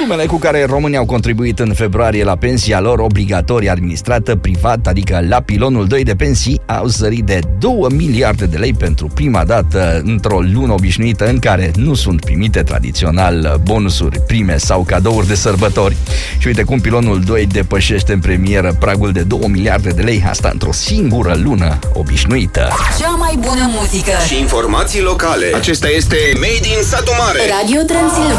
Sumele cu care românii au contribuit în februarie la pensia lor obligatorie administrată privat, adică la pilonul 2 de pensii, au sărit de 2 miliarde de lei pentru prima dată într-o lună obișnuită în care nu sunt primite tradițional bonusuri, prime sau cadouri de sărbători. Și uite cum pilonul 2 depășește în premieră pragul de 2 miliarde de lei, asta într-o singură lună obișnuită. Cea mai bună muzică și informații locale. Acesta este Made in Satu Mare. Radio Transilvania.